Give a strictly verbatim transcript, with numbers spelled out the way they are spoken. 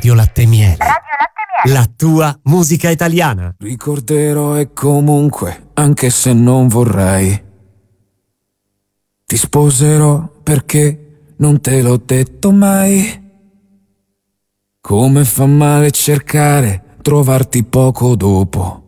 Radio Latte e Miele. Radio Latte e Miele. La tua musica italiana. Ricorderò e comunque, anche se non vorrei, ti sposerò perché non te l'ho detto mai. Come fa male cercare, trovarti poco dopo.